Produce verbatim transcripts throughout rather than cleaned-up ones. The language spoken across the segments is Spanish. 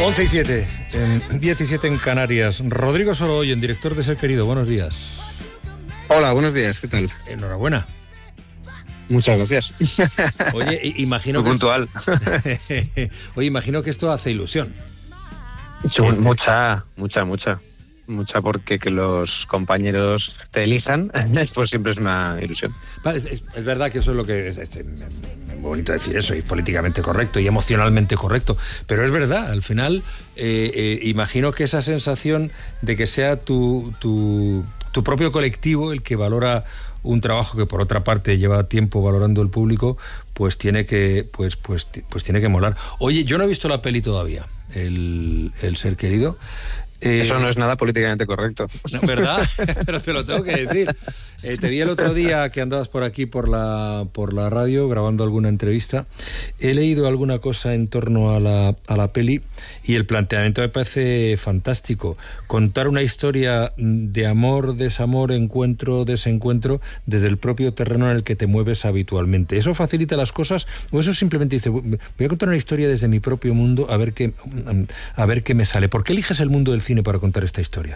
once y siete, en diecisiete en Canarias. Rodrigo Sorogoyen, director de Ser Querido, buenos días. Hola, buenos días, ¿qué tal? Enhorabuena. Muchas gracias. Oye, imagino Muy que puntual. Esto... Oye, imagino que esto hace ilusión. Sí, mucha, mucha, mucha. Mucha porque que los compañeros te elijan, pues siempre es una ilusión. Es, es, es verdad que eso es lo que... Es, es, es bonito decir eso, y políticamente correcto y emocionalmente correcto, pero es verdad, al final eh, eh, imagino que esa sensación de que sea tu, tu, tu propio colectivo el que valora un trabajo que por otra parte lleva tiempo valorando el público, pues tiene que pues pues pues tiene que molar. Oye, yo no he visto la peli todavía, el, el Ser Querido. Eh, Eso no es nada políticamente correcto. ¿Verdad? Pero te lo tengo que decir. Eh, te vi el otro día que andabas por aquí, por la por la radio, grabando alguna entrevista. He leído alguna cosa en torno a la, a la peli y el planteamiento me parece fantástico. Contar una historia de amor, desamor, encuentro, desencuentro, desde el propio terreno en el que te mueves habitualmente. ¿Eso facilita las cosas o eso simplemente dice, voy a contar una historia desde mi propio mundo a ver qué, a ver qué me sale? ¿Por qué eliges el mundo del cine para contar esta historia?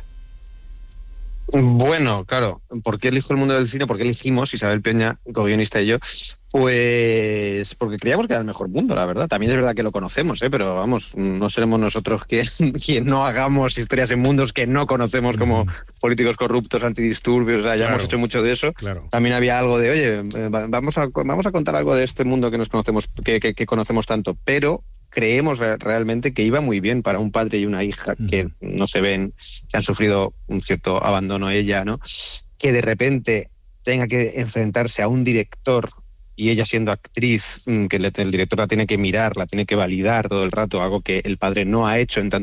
Bueno, claro, ¿por qué elijo el mundo del cine? ¿Por qué elegimos, Isabel Peña, co-guionista y yo? Pues porque creíamos que era el mejor mundo, la verdad. También es verdad que lo conocemos, ¿eh? Pero vamos, no seremos nosotros quien, quien no hagamos historias en mundos que no conocemos, como políticos corruptos, antidisturbios, o sea, ya claro, hemos hecho mucho de eso. Claro. También había algo de, oye, vamos a, vamos a contar algo de este mundo que nos conocemos, que, que, que conocemos tanto, pero creemos realmente que iba muy bien para un padre y una hija uh-huh. que no se ven, que han sufrido un cierto abandono ella, ¿no? Que de repente tenga que enfrentarse a un director y ella siendo actriz, que el director la tiene que mirar, la tiene que validar todo el rato, algo que el padre no ha hecho en tanto